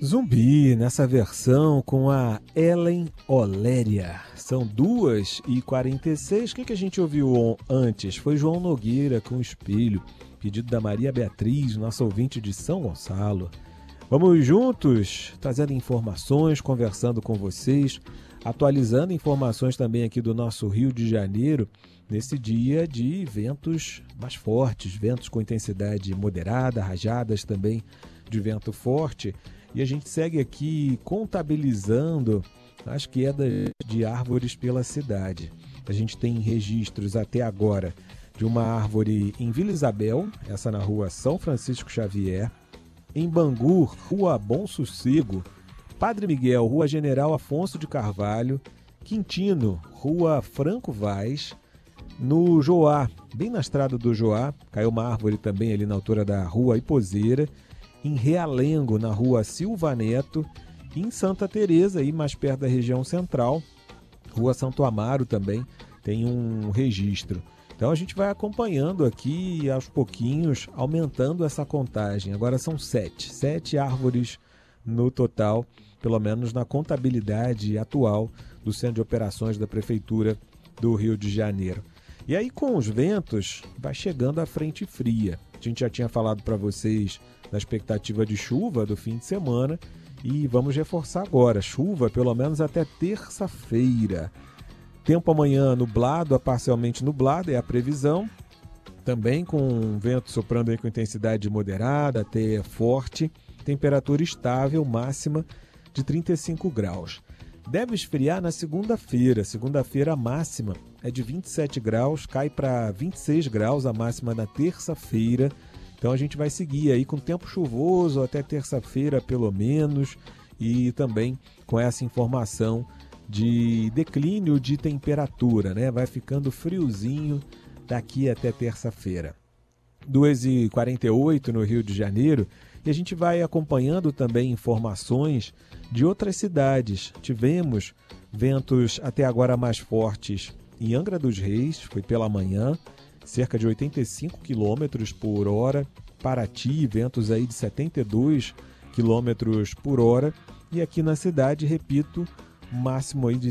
Zumbi, nessa versão com a Ellen Oléria. São 2h46. O que a gente ouviu antes? Foi João Nogueira com Espelho, pedido da Maria Beatriz, nossa ouvinte de São Gonçalo. Vamos juntos, trazendo informações, conversando com vocês, atualizando informações também aqui do nosso Rio de Janeiro, nesse dia de ventos mais fortes, ventos com intensidade moderada, rajadas também de vento forte. E a gente segue aqui contabilizando as quedas de árvores pela cidade. A gente tem registros até agora de uma árvore em Vila Isabel, essa na rua São Francisco Xavier, em Bangu, rua Bom Sossego, Padre Miguel, rua General Afonso de Carvalho, Quintino, rua Franco Vaz, no Joá, bem na estrada do Joá, caiu uma árvore também ali na altura da rua Ipozeira, em Realengo, na rua Silva Neto, e em Santa Teresa, aí mais perto da região central, rua Santo Amaro também tem um registro. Então a gente vai acompanhando aqui aos pouquinhos, aumentando essa contagem. Agora são 7 árvores no total, pelo menos na contabilidade atual do Centro de Operações da Prefeitura do Rio de Janeiro. E aí com os ventos vai chegando a frente fria. A gente já tinha falado para vocês da expectativa de chuva do fim de semana e vamos reforçar agora. Chuva pelo menos até terça-feira. Tempo amanhã nublado a parcialmente nublado é a previsão. Também com vento soprando aí com intensidade moderada até forte. Temperatura estável máxima de 35 graus. Deve esfriar na segunda-feira. Segunda-feira a máxima é de 27 graus, cai para 26 graus a máxima na terça-feira. Então a gente vai seguir aí com tempo chuvoso até terça-feira pelo menos e também com essa informação de declínio de temperatura, né? Vai ficando friozinho daqui até terça-feira. 2h48 no Rio de Janeiro e a gente vai acompanhando também informações de outras cidades. Tivemos ventos até agora mais fortes em Angra dos Reis, foi pela manhã, cerca de 85 km por hora, Paraty, ventos aí de 72 km por hora, e aqui na cidade, repito, máximo aí de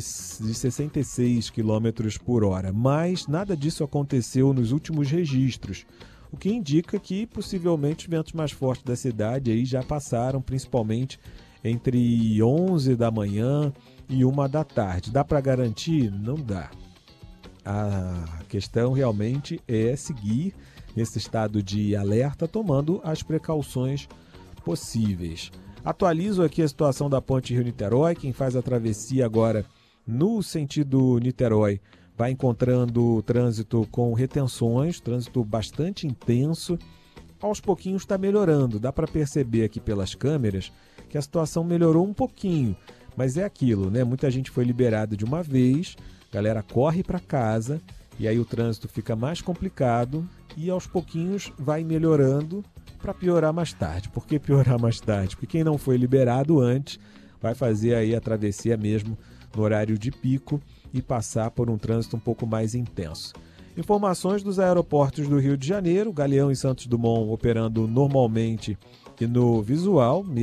66 km por hora. Mas nada disso aconteceu nos últimos registros, o que indica que possivelmente os ventos mais fortes da cidade aí já passaram, principalmente entre 11 da manhã e 1 da tarde. Dá para garantir? Não dá. A questão realmente é seguir nesse estado de alerta, tomando as precauções possíveis. Atualizo aqui a situação da ponte Rio-Niterói. Quem faz a travessia agora no sentido Niterói vai encontrando trânsito com retenções, trânsito bastante intenso. Aos pouquinhos está melhorando, dá para perceber aqui pelas câmeras que a situação melhorou um pouquinho, mas é aquilo, né? Muita gente foi liberada de uma vez, a galera corre para casa e aí o trânsito fica mais complicado e aos pouquinhos vai melhorando para piorar mais tarde. Por que piorar mais tarde? Porque quem não foi liberado antes vai fazer aí a travessia mesmo no horário de pico e passar por um trânsito um pouco mais intenso. Informações dos aeroportos do Rio de Janeiro, Galeão e Santos Dumont operando normalmente e no visual,